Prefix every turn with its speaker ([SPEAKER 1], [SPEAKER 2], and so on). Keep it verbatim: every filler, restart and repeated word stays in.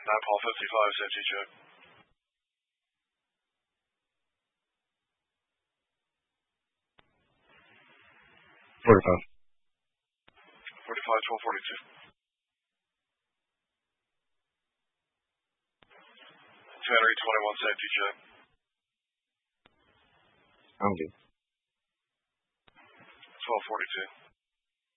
[SPEAKER 1] nine Paul fifty-five, safety check.
[SPEAKER 2] forty-five.
[SPEAKER 1] forty-five, twelve forty-two. Henry twenty-one, safety check.
[SPEAKER 2] I'm good.
[SPEAKER 1] twelve forty-two.